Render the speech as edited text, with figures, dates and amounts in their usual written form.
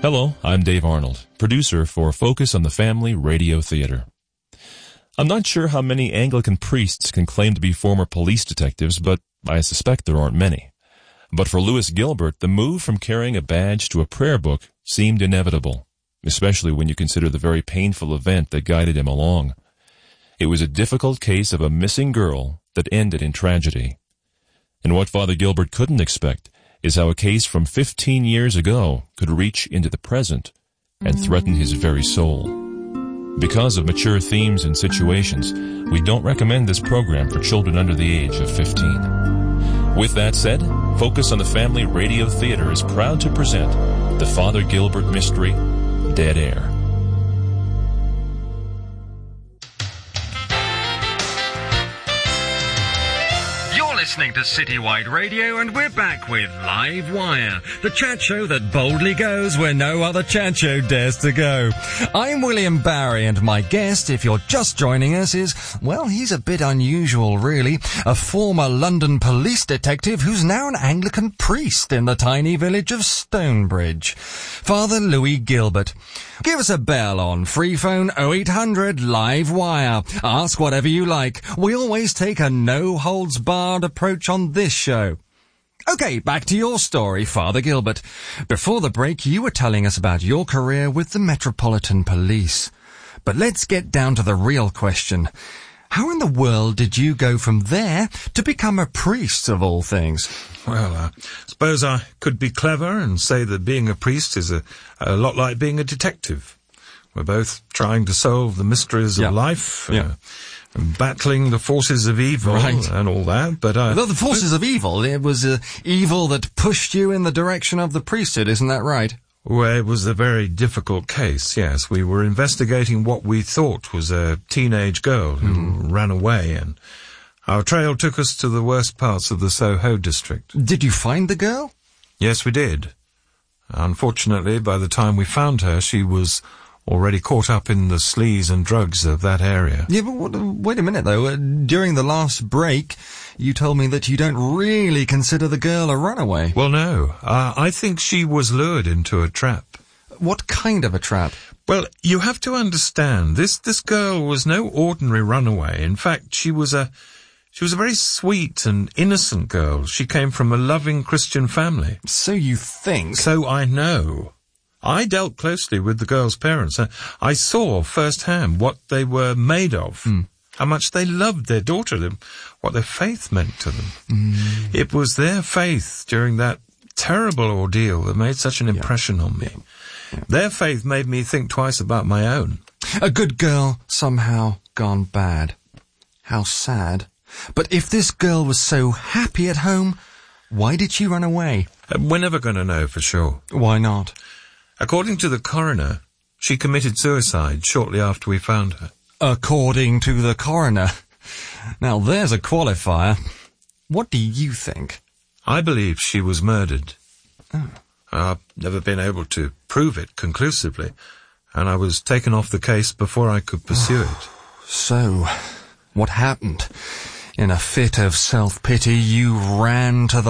Hello, I'm Dave Arnold, producer for Focus on the Family Radio Theater. I'm not sure how many Anglican priests can claim to be former police detectives, but I suspect there aren't many. But for Lewis Gilbert, the move from carrying a badge to a prayer book seemed inevitable, especially when you consider the very painful event that guided him along. It was a difficult case of a missing girl that ended in tragedy. And what Father Gilbert couldn't expect is how a case from 15 years ago could reach into the present and threaten his very soul. Because of mature themes and situations, we don't recommend this program for children under the age of 15. With that said, Focus on the Family Radio Theater is proud to present the Father Gilbert mystery, Dead Air. Listening to Citywide Radio, and we're back with Live Wire, the chat show that boldly goes where no other chat show dares to go. I'm William Barry, and my guest, if you're just joining us, is, well, he's a bit unusual, really. A former London police detective who's now an Anglican priest in the tiny village of Stonebridge. Father Louis Gilbert. Give us a bell on free phone 0800 Live Wire. Ask whatever you like. We always take a no-holds-barred approach on this show. Okay, back to your story, Father Gilbert. Before the break, you were telling us about your career with the Metropolitan Police. But let's get down to the real question. How in the world did you go from there to become a priest, of all things? Well, I suppose I could be clever and say that being a priest is a lot like being a detective. We're both trying to solve the mysteries of life, and battling the forces of evil and all that. But the forces of evil, it was evil that pushed you in the direction of the priesthood, isn't that right? Well, it was a very difficult case, yes. We were investigating what we thought was a teenage girl who ran away, and our trail took us to the worst parts of the Soho district. Did you find the girl? Yes, we did. Unfortunately, by the time we found her, she was already caught up in the sleaze and drugs of that area. Yeah, but wait a minute, though. During the last break, you told me that you don't really consider the girl a runaway. Well, no. I think she was lured into a trap. What kind of a trap? Well, you have to understand, this girl was no ordinary runaway. In fact, she was a very sweet and innocent girl. She came from a loving Christian family. So you think? So I know. I dealt closely with the girl's parents. I saw firsthand what they were made of, how much they loved their daughter, what their faith meant to them. It was their faith during that terrible ordeal that made such an impression on me. Their faith made me think twice about my own. A good girl somehow gone bad. How sad. But if this girl was so happy at home, why did she run away? We're never going to know for sure. Why not? According to the coroner, she committed suicide shortly after we found her. According to the coroner. Now there's a qualifier. What do you think? I believe she was murdered. Oh. I've never been able to prove it conclusively, and I was taken off the case before I could pursue it. So, what happened? In a fit of self-pity, you ran to the